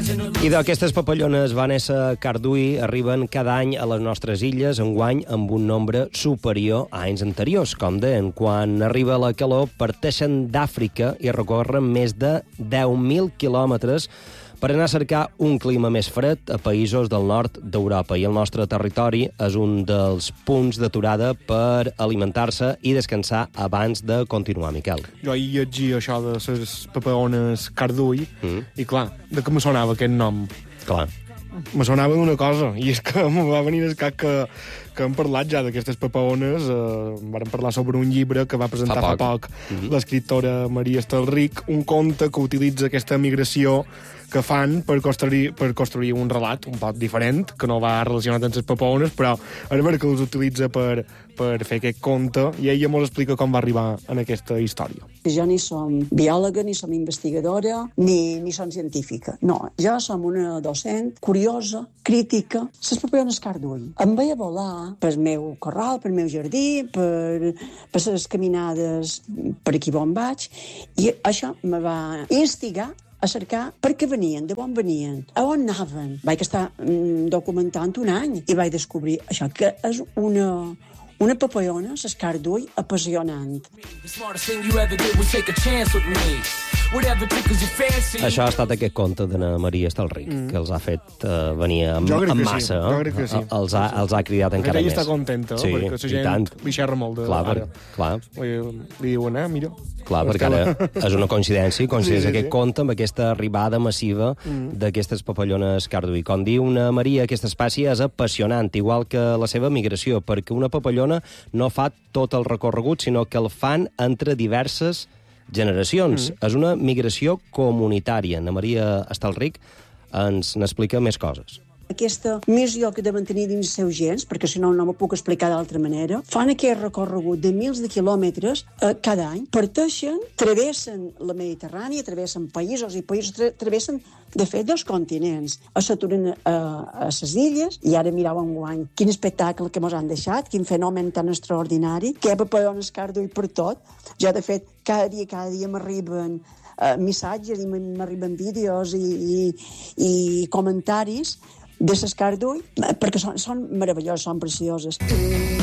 I d'aquestes papallones Vanessa Cardui arriben cada any a les nostres illes, enguany amb un nombre superior a anys anteriors. Com deien, quan arriba la calor parteixen d'Àfrica i recorren més de 10.000 quilòmetres per anar a cercar un clima més fred a països del nord d'Europa. I el nostre territori és un dels punts d'aturada per alimentar-se i descansar abans de continuar, Miquel. Jo ahir llegia això de les papallones Cardui i, clar, de què me sonava aquest nom? Clar. Me sonava d'una cosa, i és que me va venir el cap que hem parlat ja d'aquestes papaones. Vàrem parlar sobre un llibre que va presentar fa poc l'escriptora Maria Estelrich, un conte que utilitza aquesta migració que fan per construir un relat un poc diferent, que no va relacionat amb les papaones, però a veure que els utilitza per fer aquest conte, i ella mos explica com va arribar en aquesta història. Jo ni som biòloga, ni som investigadora, ni som científica. No, jo som una docent curiosa, crítica. Les papallones Cardui em veia volar pel meu corral, pel meu jardí, per les caminades per aquí on vaig, i això me va instigar a cercar per què venien, de on venien, a on anaven. Vaig estar documentant un any i vaig descobrir això, que és una papallona, les Cardui, apassionant. Això ha estat aquest conte d'Anna Maria Estelrich, que els ha fet venir en massa. Jo crec que sí. Els ha cridat encara més. Ella està contenta, sí, perquè la gent li xerra molt de ara. Clar. Li diuen, mira... Clar, perquè ara és una coincidència, aquest conte amb aquesta arribada massiva d'aquestes papallones Cardui. Com diu una Maria, aquesta espècie és apassionant, igual que la seva migració, perquè una papallona no fa tot el recorregut, sinó que el fan entre diverses generacions. És una migració comunitària. Ana Maria Estelrich ens n'explica més coses. Aquesta missió que deuen tenir dins els seus gens, perquè si no, no m'ho puc explicar d'altra manera, fan aquest recorregut de mils de quilòmetres cada any, parteixen, travessen la Mediterrània, travessen països i països, travessen, de fet, 2 continents. S'aturen a les illes, i ara mireu enguany quin espectacle que mos han deixat, quin fenomen tan extraordinari, que hi ha papallones Cardui per tot. Jo, de fet, cada dia m'arriben missatges i m'arriben vídeos i comentaris de les Cardui, perquè són meravelloses, són precioses.